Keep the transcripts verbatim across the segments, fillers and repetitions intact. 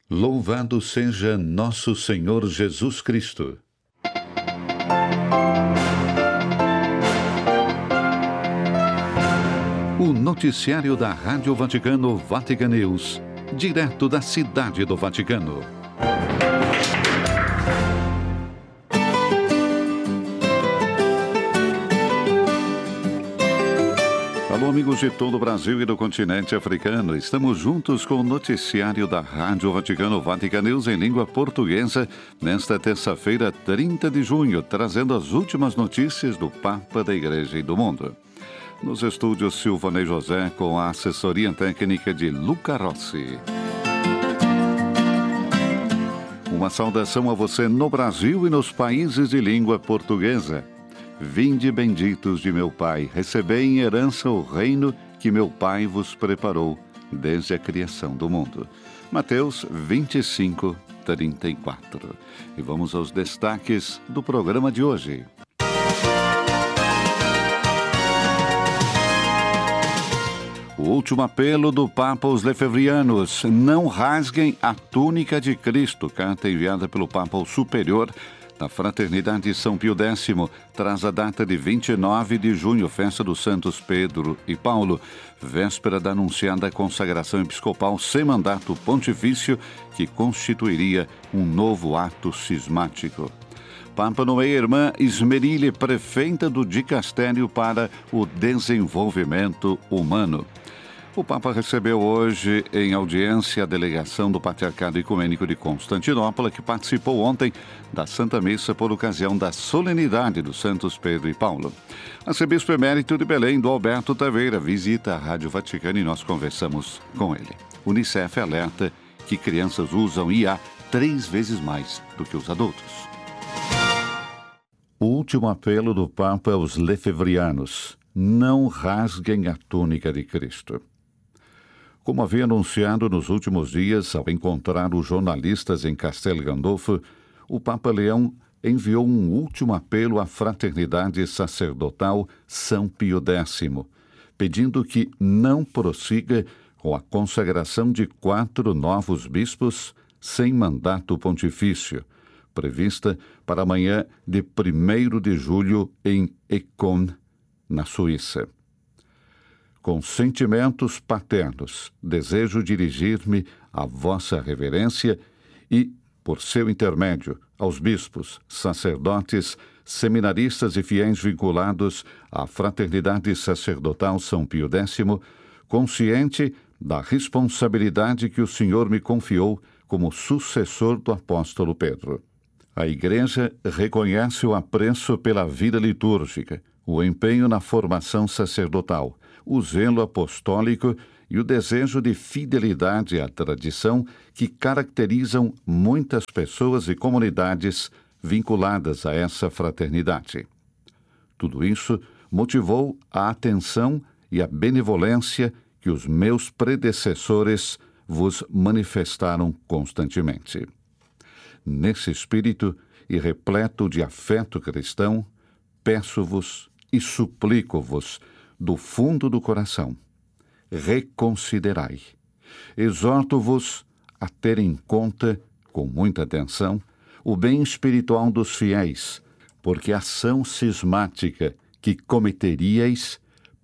Louvado seja nosso Senhor Jesus Cristo. O noticiário da Rádio Vaticano Vatican News, direto da Cidade do Vaticano. Alô, amigos de todo o Brasil e do continente africano. Estamos juntos com o noticiário da Rádio Vaticano Vatican News em língua portuguesa nesta terça-feira, trinta de junho, trazendo as últimas notícias do Papa, da Igreja e do mundo. Nos estúdios, Silvanei José, com a assessoria técnica de Luca Rossi. Uma saudação a você no Brasil e nos países de língua portuguesa. Vinde benditos de meu Pai, recebei em herança o reino que meu Pai vos preparou desde a criação do mundo. Mateus vinte e cinco, trinta e quatro. E vamos aos destaques do programa de hoje. O último apelo do Papa aos lefebvrianos: não rasguem a túnica de Cristo. Carta enviada pelo Papa ao Superior da Fraternidade São Pio X, traz a data de vinte e nove de junho, festa dos Santos Pedro e Paulo, véspera da anunciada consagração episcopal sem mandato pontifício, que constituiria um novo ato cismático. Papa nomeia a irmã Esmerile prefeita do Dicastério para o Desenvolvimento Humano. O Papa recebeu hoje em audiência a delegação do Patriarcado Ecumênico de Constantinopla, que participou ontem da Santa Missa por ocasião da solenidade dos Santos Pedro e Paulo. Arcebispo emérito de Belém, do Alberto Taveira, visita a Rádio Vaticana e nós conversamos com ele. Unicef alerta que crianças usam I A três vezes mais do que os adultos. O último apelo do Papa aos lefebvrianos: não rasguem a túnica de Cristo. Como havia anunciado nos últimos dias, ao encontrar os jornalistas em Castel Gandolfo, o Papa Leão enviou um último apelo à fraternidade sacerdotal São Pio X, pedindo que não prossiga com a consagração de quatro novos bispos sem mandato pontifício, prevista para amanhã de primeiro de julho em Econ, na Suíça. Com sentimentos paternos, desejo dirigir-me à vossa reverência e, por seu intermédio, aos bispos, sacerdotes, seminaristas e fiéis vinculados à Fraternidade Sacerdotal São Pio X, consciente da responsabilidade que o Senhor me confiou como sucessor do apóstolo Pedro. A Igreja reconhece o apreço pela vida litúrgica, o empenho na formação sacerdotal, o zelo apostólico e o desejo de fidelidade à tradição que caracterizam muitas pessoas e comunidades vinculadas a essa fraternidade. Tudo isso motivou a atenção e a benevolência que os meus predecessores vos manifestaram constantemente. Nesse espírito e repleto de afeto cristão, peço-vos e suplico-vos do fundo do coração: reconsiderai. Exorto-vos a ter em conta, com muita atenção, o bem espiritual dos fiéis, porque a ação cismática que cometeríeis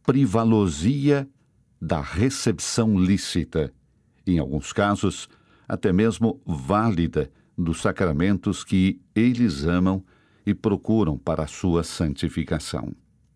privalosia da recepção lícita, em alguns casos, até mesmo válida, dos sacramentos que eles amam e procuram para a sua santificação.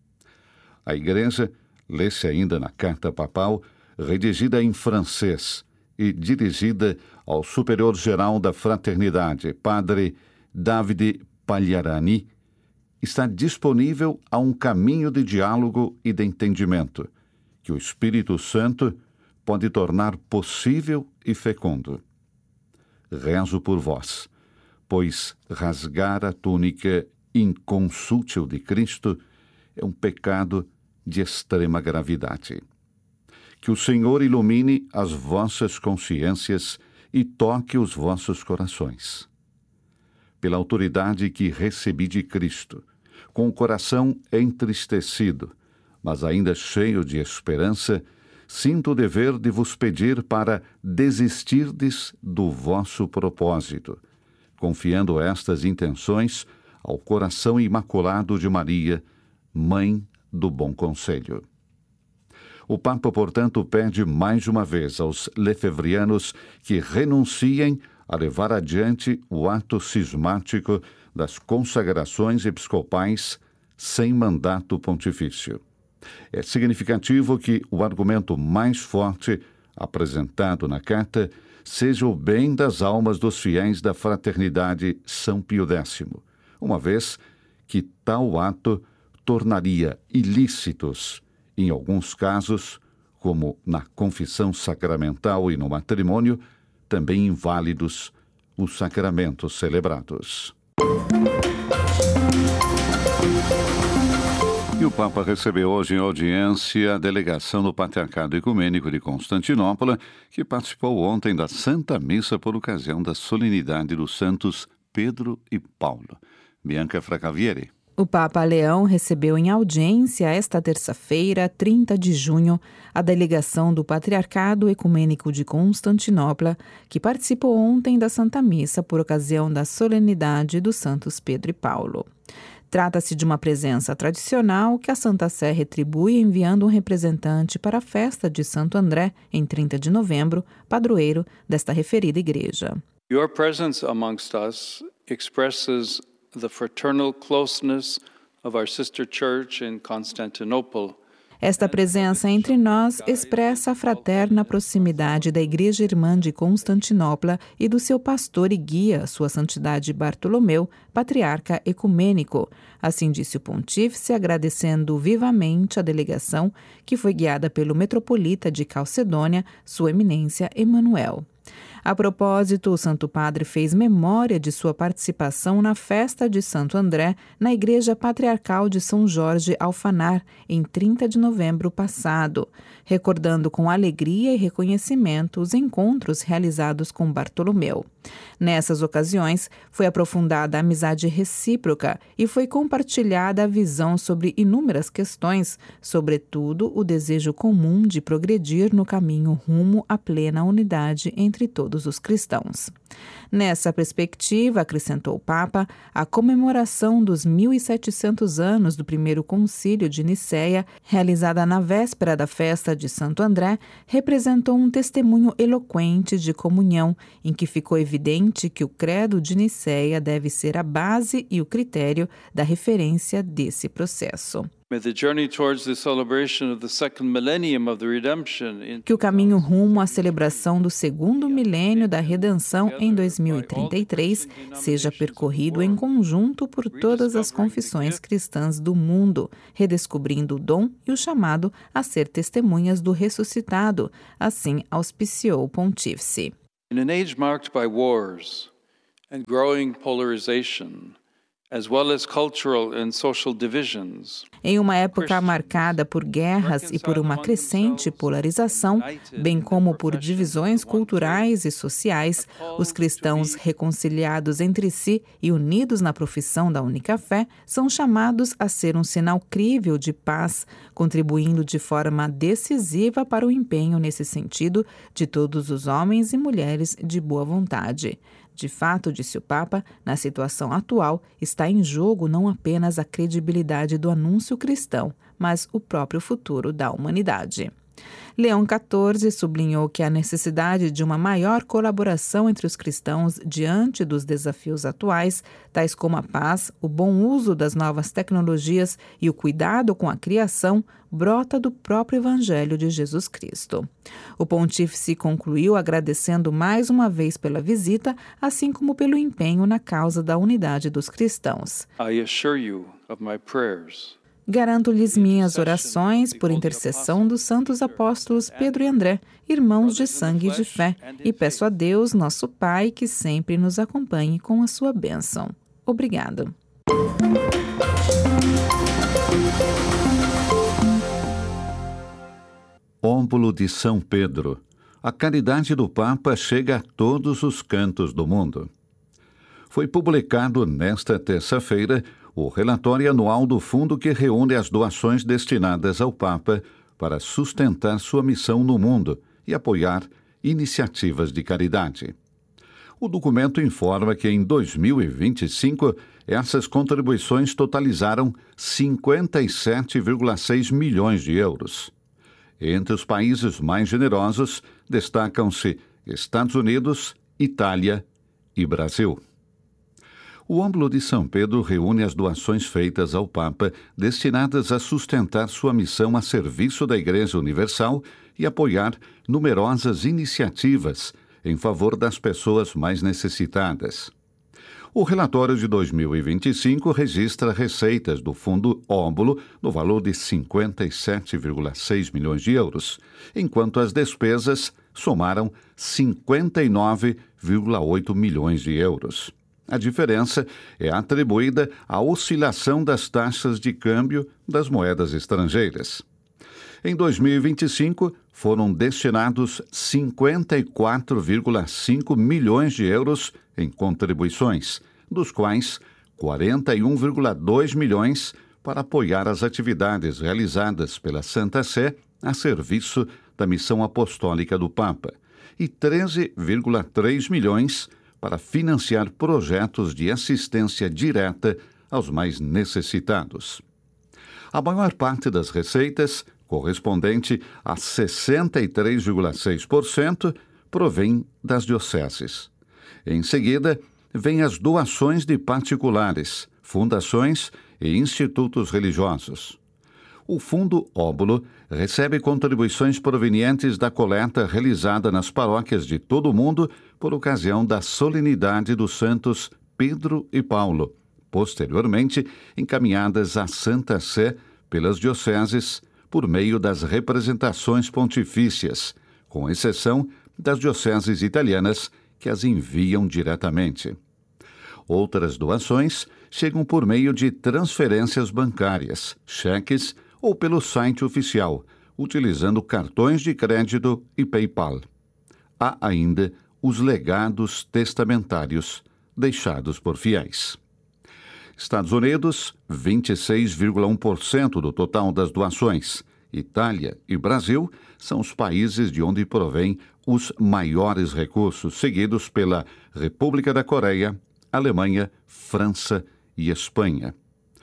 A Igreja, lê-se ainda na Carta Papal, redigida em francês e dirigida ao Superior-Geral da Fraternidade, Padre Davide Pagliarani, está disponível a um caminho de diálogo e de entendimento, que o Espírito Santo pode tornar possível e fecundo. Rezo por vós, pois rasgar a túnica inconsútil de Cristo é um pecado de extrema gravidade. Que o Senhor ilumine as vossas consciências e toque os vossos corações. Pela autoridade que recebi de Cristo, com o coração entristecido, mas ainda cheio de esperança, sinto o dever de vos pedir para desistirdes do vosso propósito, confiando estas intenções ao coração imaculado de Maria, Mãe do Bom Conselho. O Papa, portanto, pede mais uma vez aos lefebvrianos que renunciem a levar adiante o ato cismático das consagrações episcopais sem mandato pontifício. É significativo que o argumento mais forte apresentado na carta seja o bem das almas dos fiéis da Fraternidade São Pio X, uma vez que tal ato tornaria ilícitos, em alguns casos, como na confissão sacramental e no matrimônio, também inválidos os sacramentos celebrados. E o Papa recebeu hoje em audiência a delegação do Patriarcado Ecumênico de Constantinopla, que participou ontem da Santa Missa por ocasião da solenidade dos santos Pedro e Paulo. Bianca Fracavieri. O Papa Leão recebeu em audiência esta terça-feira, trinta de junho, a delegação do Patriarcado Ecumênico de Constantinopla, que participou ontem da Santa Missa por ocasião da solenidade dos santos Pedro e Paulo. Trata-se de uma presença tradicional que a Santa Sé retribui enviando um representante para a festa de Santo André, em trinta de novembro, padroeiro desta referida igreja. Your presence amongst us expresses the fraternal closeness of our sister church in Constantinople. Esta presença entre nós expressa a fraterna proximidade da Igreja Irmã de Constantinopla e do seu pastor e guia, Sua Santidade Bartolomeu, patriarca ecumênico. Assim disse o pontífice, agradecendo vivamente a delegação, que foi guiada pelo metropolita de Calcedônia, Sua Eminência Emanuel. A propósito, o Santo Padre fez memória de sua participação na festa de Santo André na Igreja Patriarcal de São Jorge Alfanar, em trinta de novembro passado, recordando com alegria e reconhecimento os encontros realizados com Bartolomeu. Nessas ocasiões, foi aprofundada a amizade recíproca e foi compartilhada a visão sobre inúmeras questões, sobretudo o desejo comum de progredir no caminho rumo à plena unidade entre todos os cristãos. Nessa perspectiva, acrescentou o Papa, a comemoração dos mil e setecentos anos do primeiro concílio de Nicéia, realizada na véspera da festa de Santo André, representou um testemunho eloquente de comunhão, em que ficou evidente que o credo de Nicéia deve ser a base e o critério da referência desse processo. Que o caminho rumo à celebração do segundo milênio da redenção em dois mil e trinta e três seja percorrido em conjunto por todas as confissões cristãs do mundo, redescobrindo o dom e o chamado a ser testemunhas do ressuscitado, assim auspiciou o pontífice. In an age marked by wars and growing polarization, as well as cultural and social divisions. Em uma época marcada por guerras e por uma crescente polarização, bem como por divisões culturais e sociais, os cristãos reconciliados entre si e unidos na profissão da única fé são chamados a ser um sinal crível de paz, contribuindo de forma decisiva para o empenho nesse sentido de todos os homens e mulheres de boa vontade. De fato, disse o Papa, na situação atual está em jogo não apenas a credibilidade do anúncio cristão, mas o próprio futuro da humanidade. Leão quatorze sublinhou que a necessidade de uma maior colaboração entre os cristãos diante dos desafios atuais, tais como a paz, o bom uso das novas tecnologias e o cuidado com a criação, brota do próprio Evangelho de Jesus Cristo. O pontífice concluiu agradecendo mais uma vez pela visita, assim como pelo empenho na causa da unidade dos cristãos. I assure you of my prayers. Garanto-lhes minhas orações por intercessão dos santos apóstolos Pedro e André, irmãos de sangue e de fé, e peço a Deus, nosso Pai, que sempre nos acompanhe com a sua bênção. Obrigado. Ómbulo de São Pedro. A caridade do Papa chega a todos os cantos do mundo. Foi publicado nesta terça-feira o relatório anual do fundo que reúne as doações destinadas ao Papa para sustentar sua missão no mundo e apoiar iniciativas de caridade. O documento informa que em dois mil e vinte e cinco, essas contribuições totalizaram cinquenta e sete vírgula seis milhões de euros. Entre os países mais generosos, destacam-se Estados Unidos, Itália e Brasil. O Ómbulo de São Pedro reúne as doações feitas ao Papa destinadas a sustentar sua missão a serviço da Igreja Universal e apoiar numerosas iniciativas em favor das pessoas mais necessitadas. O relatório de dois mil e vinte e cinco registra receitas do Fundo Ómbulo no valor de cinquenta e sete vírgula seis milhões de euros, enquanto as despesas somaram cinquenta e nove vírgula oito milhões de euros. A diferença é atribuída à oscilação das taxas de câmbio das moedas estrangeiras. Em dois mil e vinte e cinco, foram destinados cinquenta e quatro vírgula cinco milhões de euros em contribuições, dos quais quarenta e um vírgula dois milhões para apoiar as atividades realizadas pela Santa Sé a serviço da missão apostólica do Papa, e treze vírgula três milhões para financiar projetos de assistência direta aos mais necessitados. A maior parte das receitas, correspondente a sessenta e três vírgula seis por cento, provém das dioceses. Em seguida, vêm as doações de particulares, fundações e institutos religiosos. O Fundo Ómbulo recebe contribuições provenientes da coleta realizada nas paróquias de todo o mundo por ocasião da solenidade dos santos Pedro e Paulo, posteriormente encaminhadas à Santa Sé pelas dioceses por meio das representações pontifícias, com exceção das dioceses italianas, que as enviam diretamente. Outras doações chegam por meio de transferências bancárias, cheques ou pelo site oficial, utilizando cartões de crédito e PayPal. Há ainda os legados testamentários deixados por fiéis. Estados Unidos, vinte e seis vírgula um por cento do total das doações. Itália e Brasil são os países de onde provém os maiores recursos, seguidos pela República da Coreia, Alemanha, França e Espanha.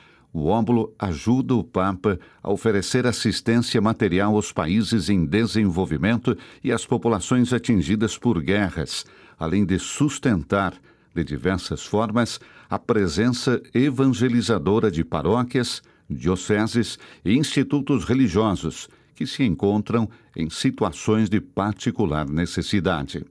O Ómbulo ajuda o Papa a oferecer assistência material aos países em desenvolvimento e às populações atingidas por guerras, além de sustentar, de diversas formas, a presença evangelizadora de paróquias, dioceses e institutos religiosos que se encontram em situações de particular necessidade.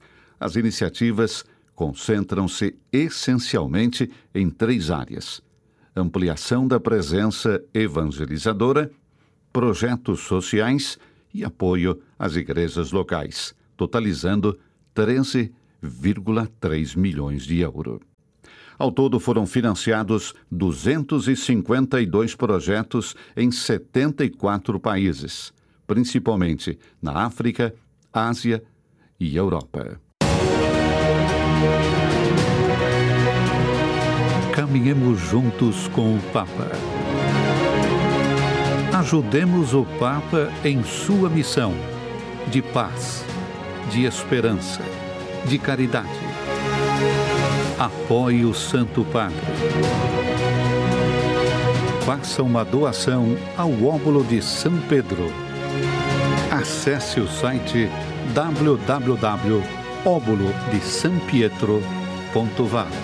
As iniciativas concentram-se essencialmente em três áreas: ampliação da presença evangelizadora, projetos sociais e apoio às igrejas locais, totalizando treze vírgula três milhões de euros. Ao todo foram financiados duzentos e cinquenta e dois projetos em setenta e quatro países, principalmente na África, Ásia e Europa. Caminhemos juntos com o Papa. Ajudemos o Papa em sua missão de paz, de esperança, de caridade. Apoie o Santo Padre. Faça uma doação ao Ómbulo de São Pedro. Acesse o site w w w ponto óbulo de são pietro ponto v a.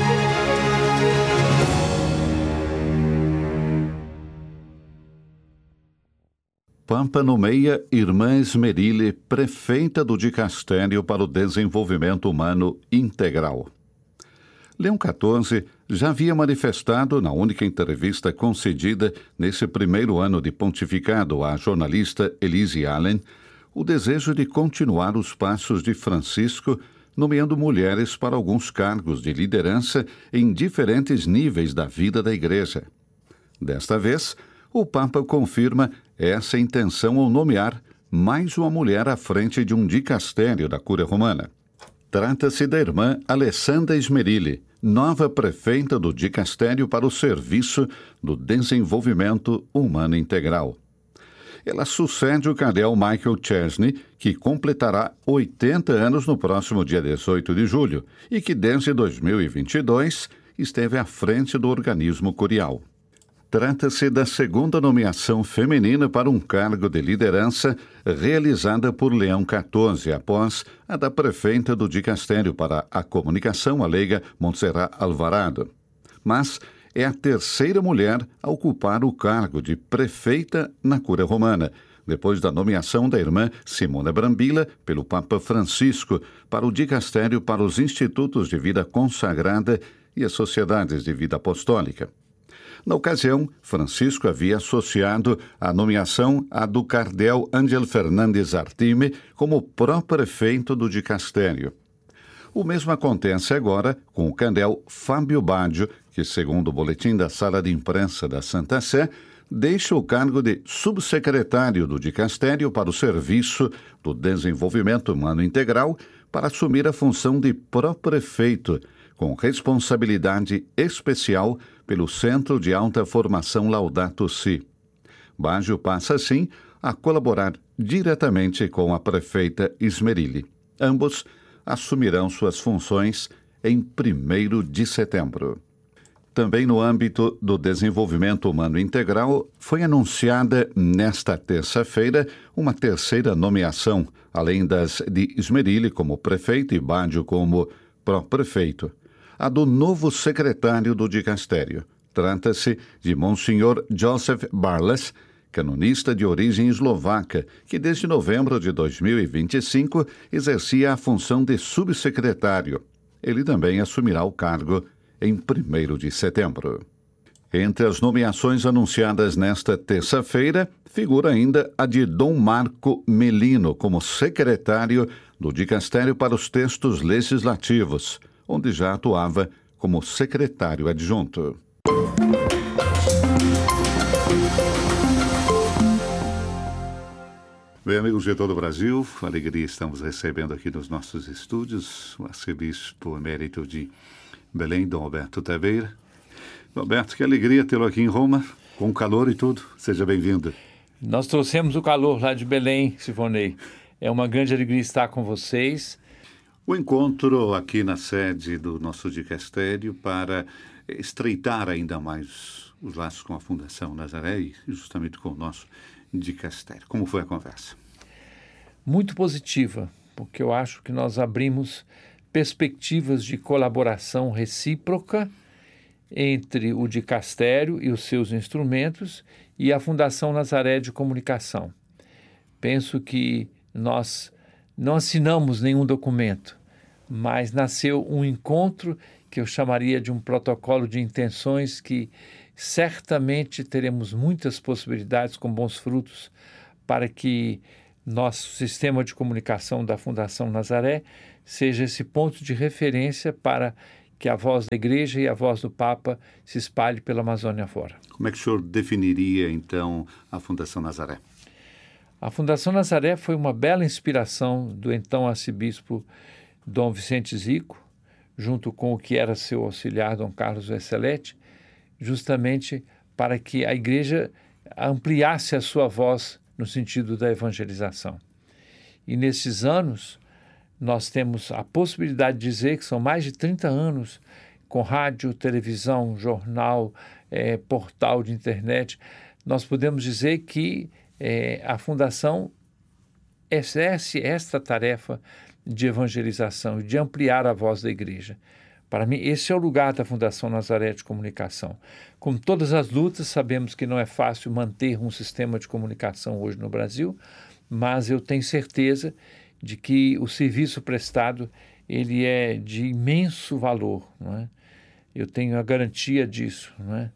Papa nomeia Irmã Esmerile prefeita do Dicastério para o Desenvolvimento Humano Integral. Leão quatorze já havia manifestado, na única entrevista concedida nesse primeiro ano de pontificado à jornalista Elise Allen, o desejo de continuar os passos de Francisco, nomeando mulheres para alguns cargos de liderança em diferentes níveis da vida da Igreja. Desta vez, o Papa confirma essa intenção ao nomear mais uma mulher à frente de um dicastério da Cúria Romana. Trata-se da irmã Alessandra Esmerile, nova prefeita do Dicastério para o Serviço do Desenvolvimento Humano Integral. Ela sucede o cardeal Michael Chesney, que completará oitenta anos no próximo dia dezoito de julho e que desde dois mil e vinte e dois esteve à frente do organismo curial. Trata-se da segunda nomeação feminina para um cargo de liderança realizada por Leão quatorze, após a da prefeita do dicastério para a comunicação, a leiga Montserrat Alvarado. Mas é a terceira mulher a ocupar o cargo de prefeita na Cúria Romana, depois da nomeação da irmã Simona Brambilla pelo Papa Francisco para o dicastério para os institutos de vida consagrada e as sociedades de vida apostólica. Na ocasião, Francisco havia associado a nomeação à do cardeal Ángel Fernandes Artime como pró-prefeito do dicastério. O mesmo acontece agora com o cardeal Fábio Baggio, que, segundo o boletim da Sala de Imprensa da Santa Sé, deixa o cargo de subsecretário do dicastério para o Serviço do Desenvolvimento Humano Integral para assumir a função de pró-prefeito, com responsabilidade especial pelo Centro de Alta Formação Laudato Si. Baggio passa, assim, a colaborar diretamente com a prefeita Ismerilli. Ambos assumirão suas funções em primeiro de setembro. Também no âmbito do desenvolvimento humano integral, foi anunciada nesta terça-feira uma terceira nomeação, além das de Ismerilli como prefeito e Baggio como pró-prefeito, a do novo secretário do dicastério. Trata-se de Monsenhor Joseph Barles, canonista de origem eslovaca, que desde novembro de dois mil e vinte e cinco exercia a função de subsecretário. Ele também assumirá o cargo em primeiro de setembro. Entre as nomeações anunciadas nesta terça-feira, figura ainda a de Dom Marco Melino como secretário do dicastério para os textos legislativos, onde já atuava como secretário adjunto. Bem, amigos de todo o Brasil, alegria estamos recebendo aqui nos nossos estúdios o arcebispo emérito de Belém, Dom Alberto Taveira. Dom Alberto, que alegria tê-lo aqui em Roma, com calor e tudo. Seja bem-vindo. Nós trouxemos o calor lá de Belém, Silvonei. É uma grande alegria estar com vocês. O encontro aqui na sede do nosso dicastério para estreitar ainda mais os laços com a Fundação Nazaré e justamente com o nosso dicastério. Como foi a conversa? Muito positiva, porque eu acho que nós abrimos perspectivas de colaboração recíproca entre o dicastério e os seus instrumentos e a Fundação Nazaré de Comunicação. Penso que nós não assinamos nenhum documento, mas nasceu um encontro que eu chamaria de um protocolo de intenções que certamente teremos muitas possibilidades com bons frutos para que nosso sistema de comunicação da Fundação Nazaré seja esse ponto de referência para que a voz da Igreja e a voz do Papa se espalhe pela Amazônia fora. Como é que o senhor definiria, então, a Fundação Nazaré? A Fundação Nazaré foi uma bela inspiração do então arcebispo Dom Vicente Zico, junto com o que era seu auxiliar, Dom Carlos Vescelete, justamente para que a Igreja ampliasse a sua voz no sentido da evangelização. E nesses anos, nós temos a possibilidade de dizer que são mais de trinta anos com rádio, televisão, jornal, eh, portal de internet. Nós podemos dizer que eh, a Fundação exerce esta tarefa de evangelização e de ampliar a voz da Igreja. Para mim, esse é o lugar da Fundação Nazaré de Comunicação. Com todas as lutas, sabemos que não é fácil manter um sistema de comunicação hoje no Brasil, mas eu tenho certeza de que o serviço prestado ele é de imenso valor, não é? Eu tenho a garantia disso, não é?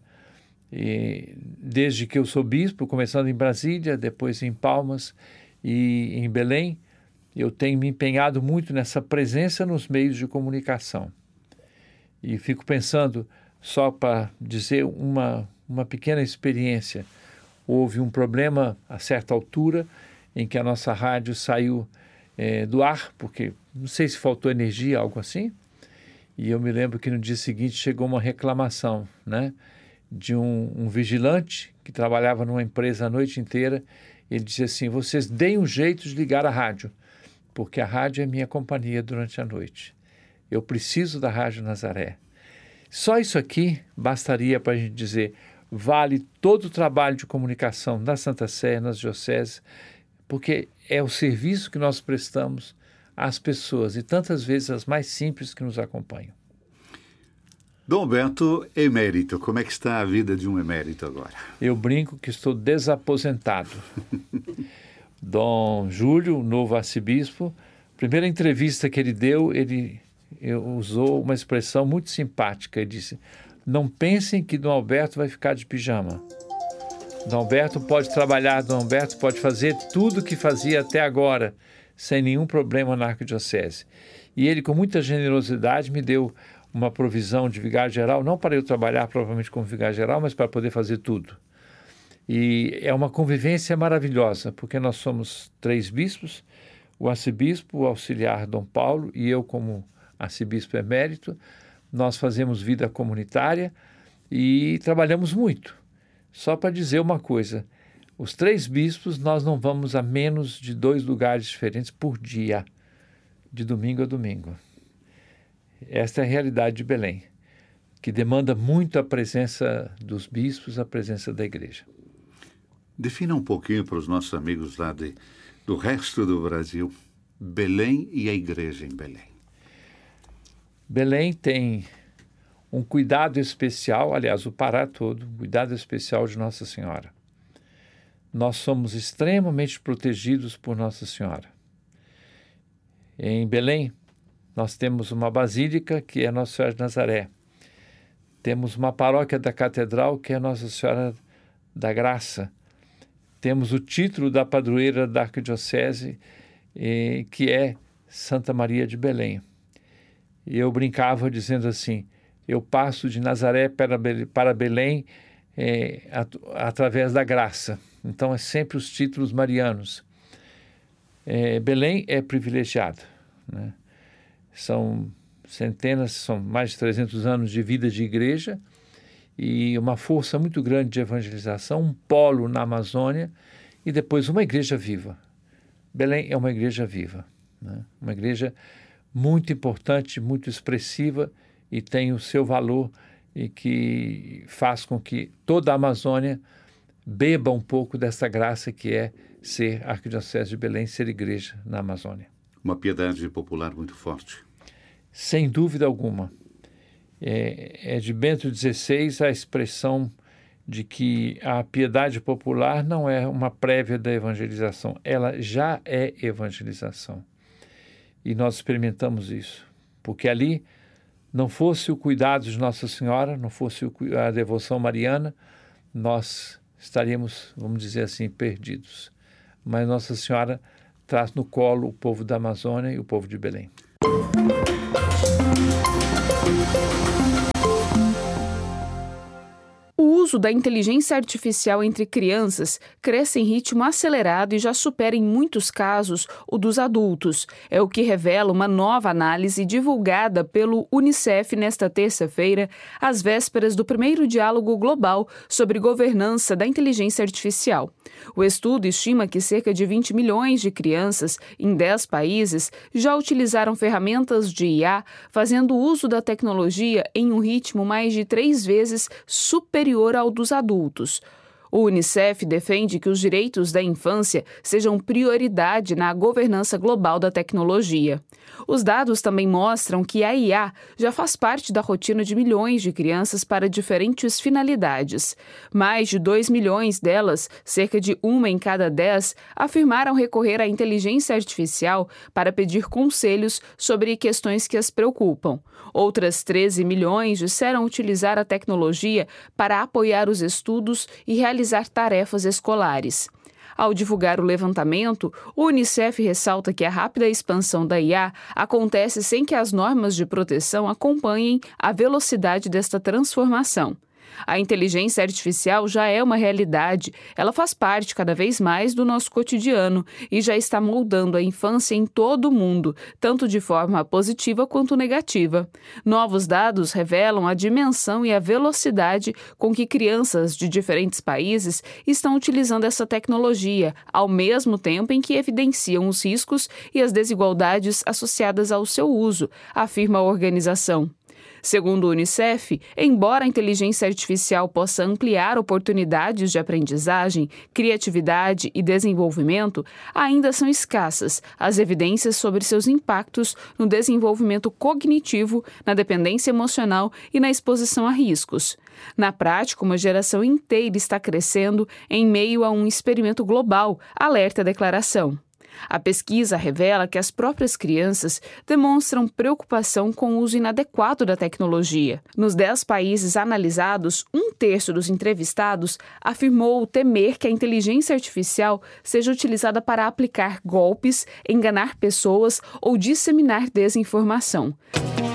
E desde que eu sou bispo, começando em Brasília, depois em Palmas e em Belém, eu tenho me empenhado muito nessa presença nos meios de comunicação. E fico pensando, só para dizer uma, uma pequena experiência, houve um problema a certa altura em que a nossa rádio saiu é, do ar, porque não sei se faltou energia, algo assim, e eu me lembro que no dia seguinte chegou uma reclamação, né, de um, um vigilante que trabalhava numa empresa a noite inteira Ele dizia assim, vocês deem um jeito de ligar a rádio, porque a rádio é minha companhia durante a noite. Eu preciso da Rádio Nazaré. Só isso aqui bastaria para a gente dizer, vale todo o trabalho de comunicação na Santa Sé, nas dioceses, porque é o serviço que nós prestamos às pessoas, e tantas vezes as mais simples que nos acompanham. Dom Beto, emérito, como é que está a vida de um emérito agora? Eu brinco que estou desaposentado. Dom Júlio, o novo arcebispo, primeira entrevista que ele deu, ele usou uma expressão muito simpática. Ele disse, não pensem que Dom Alberto vai ficar de pijama. Dom Alberto pode trabalhar, Dom Alberto pode fazer tudo o que fazia até agora, sem nenhum problema na arquidiocese. E ele, com muita generosidade, me deu uma provisão de vigário-geral, não para eu trabalhar provavelmente como vigário-geral, mas para poder fazer tudo. E é uma convivência maravilhosa, porque nós somos três bispos, o arcebispo, o auxiliar Dom Paulo e eu como arcebispo emérito. Nós fazemos vida comunitária e trabalhamos muito. Só para dizer uma coisa, os três bispos nós não vamos a menos de dois lugares diferentes por dia, de domingo a domingo. Esta é a realidade de Belém, que demanda muito a presença dos bispos, a presença da igreja. Defina um pouquinho para os nossos amigos lá de, do resto do Brasil, Belém e a igreja em Belém. Belém tem um cuidado especial, aliás, o Pará todo, um cuidado especial de Nossa Senhora. Nós somos extremamente protegidos por Nossa Senhora. Em Belém, nós temos uma basílica, que é Nossa Senhora de Nazaré. Temos uma paróquia da Catedral, que é Nossa Senhora da Graça. Temos o título da padroeira da arquidiocese, eh, que é Santa Maria de Belém. E eu brincava dizendo assim, eu passo de Nazaré para Belém, para Belém eh, at, através da graça. Então, é sempre os títulos marianos. Eh, Belém é privilegiado, né? São centenas, são mais de trezentos anos de vida de igreja e uma força muito grande de evangelização, um polo na Amazônia e depois uma igreja viva. Belém é uma igreja viva, né? Uma igreja muito importante, muito expressiva e tem o seu valor e que faz com que toda a Amazônia beba um pouco dessa graça que é ser arquidiocese de Belém, ser igreja na Amazônia. Uma piedade popular muito forte. Sem dúvida alguma. É, é de Bento dezesseis a expressão de que a piedade popular não é uma prévia da evangelização, ela já é evangelização. E nós experimentamos isso, porque ali não fosse o cuidado de Nossa Senhora, não fosse a devoção mariana, nós estaríamos, vamos dizer assim, perdidos. Mas Nossa Senhora traz no colo o povo da Amazônia e o povo de Belém. O uso da inteligência artificial entre crianças cresce em ritmo acelerado e já supera em muitos casos o dos adultos. É o que revela uma nova análise divulgada pelo Unicef nesta terça-feira, às vésperas do primeiro diálogo global sobre governança da inteligência artificial. O estudo estima que cerca de vinte milhões de crianças em dez países já utilizaram ferramentas de I A, fazendo uso da tecnologia em um ritmo mais de três vezes superior ao dos adultos. O Unicef defende que os direitos da infância sejam prioridade na governança global da tecnologia. Os dados também mostram que a I A já faz parte da rotina de milhões de crianças para diferentes finalidades. Mais de dois milhões delas, cerca de uma em cada dez, afirmaram recorrer à inteligência artificial para pedir conselhos sobre questões que as preocupam. Outras treze milhões disseram utilizar a tecnologia para apoiar os estudos e realizar tarefas escolares. Ao divulgar o levantamento, o Unicef ressalta que a rápida expansão da I A acontece sem que as normas de proteção acompanhem a velocidade desta transformação. A inteligência artificial já é uma realidade, ela faz parte cada vez mais do nosso cotidiano e já está moldando a infância em todo o mundo, tanto de forma positiva quanto negativa. Novos dados revelam a dimensão e a velocidade com que crianças de diferentes países estão utilizando essa tecnologia, ao mesmo tempo em que evidenciam os riscos e as desigualdades associadas ao seu uso, afirma a organização. Segundo o Unicef, embora a inteligência artificial possa ampliar oportunidades de aprendizagem, criatividade e desenvolvimento, ainda são escassas as evidências sobre seus impactos no desenvolvimento cognitivo, na dependência emocional e na exposição a riscos. Na prática, uma geração inteira está crescendo em meio a um experimento global, alerta a declaração. A pesquisa revela que as próprias crianças demonstram preocupação com o uso inadequado da tecnologia. Nos dez países analisados, um terço dos entrevistados afirmou temer que a inteligência artificial seja utilizada para aplicar golpes, enganar pessoas ou disseminar desinformação.